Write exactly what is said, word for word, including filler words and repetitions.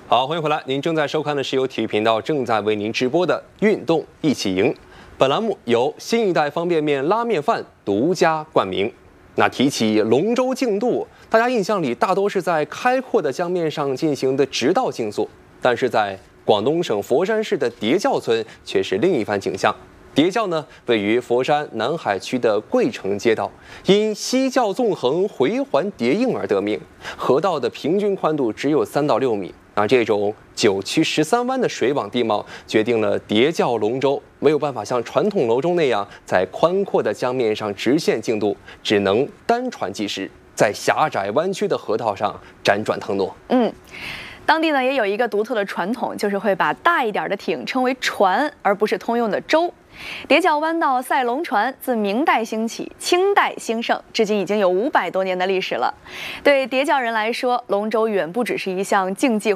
好，欢迎回来！您正在收看的是由体育频道正在为您直播的《运动一起赢》。本栏目由新一代方便面拉面饭独家冠名。那提起龙舟竞渡，大家印象里大都是在开阔的江面上进行的直道竞速，但是在广东省佛山市的叠嶠村却是另一番景象。叠嶠呢，位于佛山南海区的桂城街道，因溪涧纵横、回环叠映而得名。河道的平均宽度只有三到六米。那这种九曲十三弯的水网地貌，决定了叠嶠龙舟没有办法像传统楼舟那样在宽阔的江面上直线竞渡，只能单船计时，在狭窄弯曲的河道上辗转腾挪。 嗯。当地呢也有一个独特的传统，就是会把大一点的艇称为船，而不是通用的舟。叠嶠弯道赛龙船自明代兴起，清代兴盛，至今已经有五百多年的历史了。对叠嶠人来说，龙舟远不只是一项竞技